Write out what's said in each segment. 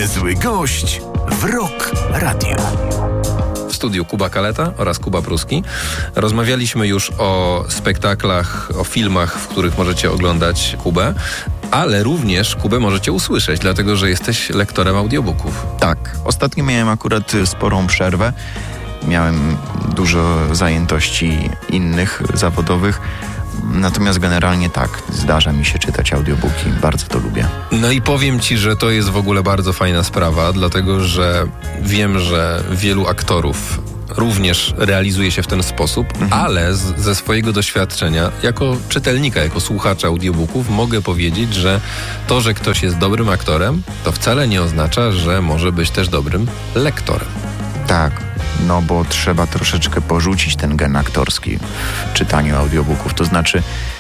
Niezły gość w Rock Radio. W studiu Kuba Kaleta oraz Kuba Pruski. Rozmawialiśmy już o spektaklach, o filmach, w których możecie oglądać Kubę, ale również Kubę możecie usłyszeć, dlatego że jesteś lektorem audiobooków. Tak, ostatnio miałem akurat sporą przerwę. Miałem dużo zajętości innych, zawodowych. Natomiast generalnie tak, zdarza mi się czytać audiobooki, bardzo to lubię. No i powiem Ci, że to jest w ogóle bardzo fajna sprawa, dlatego że wiem, że wielu aktorów również realizuje się w ten sposób, ale ze swojego doświadczenia, jako czytelnika, jako słuchacza audiobooków mogę powiedzieć, że to, że ktoś jest dobrym aktorem, to wcale nie oznacza, że może być też dobrym lektorem. Tak, no bo trzeba troszeczkę porzucić ten gen aktorski w czytaniu audiobooków. To znaczy,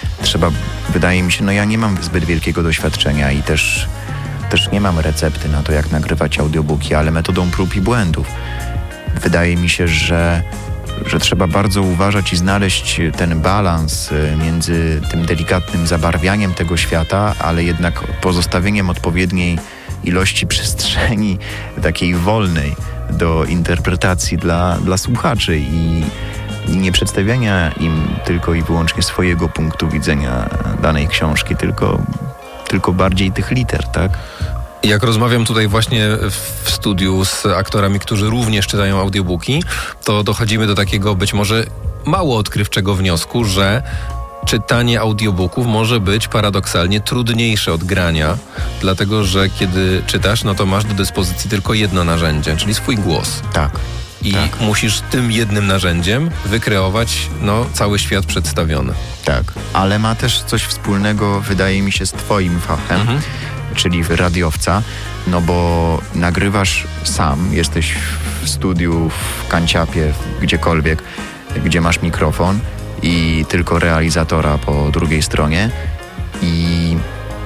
wydaje mi się, ja nie mam zbyt wielkiego doświadczenia i też nie mam recepty na to, jak nagrywać audiobooki, ale metodą prób i błędów. Wydaje mi się, że trzeba bardzo uważać i znaleźć ten balans między tym delikatnym zabarwianiem tego świata, ale jednak pozostawieniem odpowiedniej ilości przestrzeni takiej wolnej do interpretacji dla słuchaczy i nie przedstawiania im tylko i wyłącznie swojego punktu widzenia danej książki, tylko bardziej tych liter, tak? Jak rozmawiam tutaj właśnie w studiu z aktorami, którzy również czytają audiobooki, to dochodzimy do takiego być może mało odkrywczego wniosku, że czytanie audiobooków może być paradoksalnie trudniejsze od grania, dlatego że kiedy czytasz, to masz do dyspozycji tylko jedno narzędzie, czyli swój głos. Tak. I musisz tym jednym narzędziem wykreować cały świat przedstawiony. Tak, ale ma też coś wspólnego, wydaje mi się, z twoim fachem, czyli radiowca, bo nagrywasz sam, jesteś w studiu, w kanciapie, gdziekolwiek, gdzie masz mikrofon i tylko realizatora po drugiej stronie i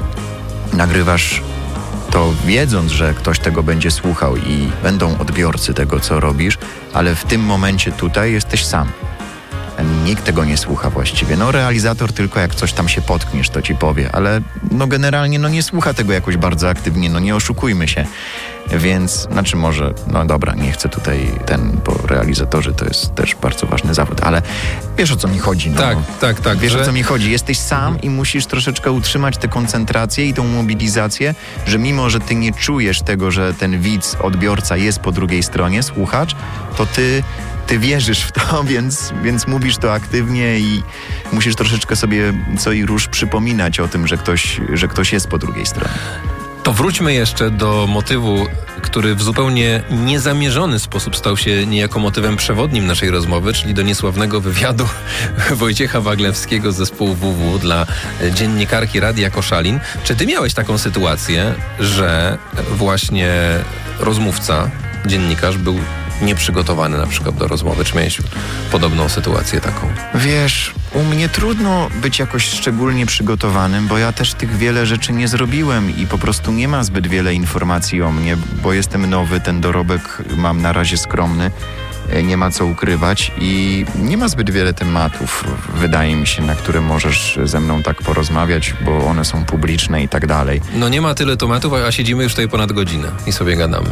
nagrywasz to wiedząc, że ktoś tego będzie słuchał i będą odbiorcy tego, co robisz, ale w tym momencie tutaj jesteś sam. Nikt tego nie słucha właściwie. Realizator tylko jak coś tam się potkniesz, to ci powie, ale generalnie nie słucha tego jakoś bardzo aktywnie, nie oszukujmy się. Więc, może, dobra, nie chcę tutaj bo realizatorzy to jest też bardzo ważny zawód, ale wiesz, o co mi chodzi. Tak. Wiesz, o co mi chodzi. Jesteś sam i musisz troszeczkę utrzymać tę koncentrację i tą mobilizację, że mimo, że ty nie czujesz tego, że ten widz, odbiorca jest po drugiej stronie, słuchacz, to ty wierzysz w to, więc mówisz to aktywnie i musisz troszeczkę sobie co i róż przypominać o tym, że ktoś jest po drugiej stronie. To wróćmy jeszcze do motywu, który w zupełnie niezamierzony sposób stał się niejako motywem przewodnim naszej rozmowy, czyli do niesławnego wywiadu Wojciecha Waglewskiego z zespołu WW dla dziennikarki Radia Koszalin. Czy ty miałeś taką sytuację, że właśnie rozmówca, dziennikarz był nieprzygotowany na przykład do rozmowy? Czy miałeś podobną sytuację taką? Wiesz, u mnie trudno być jakoś szczególnie przygotowanym, bo ja też tych wiele rzeczy nie zrobiłem i po prostu nie ma zbyt wiele informacji o mnie, bo jestem nowy, ten dorobek mam na razie skromny, nie ma co ukrywać i nie ma zbyt wiele tematów, wydaje mi się, na które możesz ze mną tak porozmawiać, bo one są publiczne i tak dalej. Nie ma tyle tematów, a siedzimy już tutaj ponad godzinę i sobie gadamy.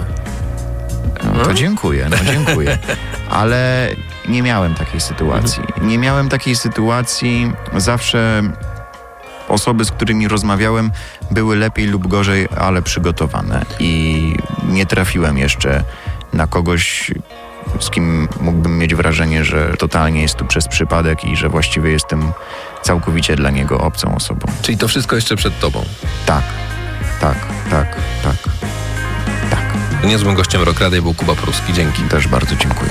To dziękuję. Ale nie miałem takiej sytuacji. Nie miałem takiej sytuacji. Zawsze osoby, z którymi rozmawiałem, były lepiej lub gorzej, ale przygotowane. I nie trafiłem jeszcze na kogoś, z kim mógłbym mieć wrażenie, że totalnie jest tu przez przypadek i że właściwie jestem całkowicie dla niego obcą osobą. Czyli to wszystko jeszcze przed tobą? Tak. Niezłym gościem Rock Radio był Kuba Pruski. Dzięki. Też bardzo dziękuję.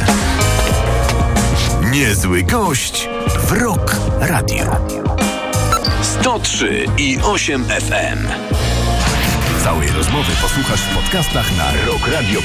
Niezły gość w Rock Radio. 103,8 FM. Całej rozmowy posłuchasz w podcastach na rockradio.pl.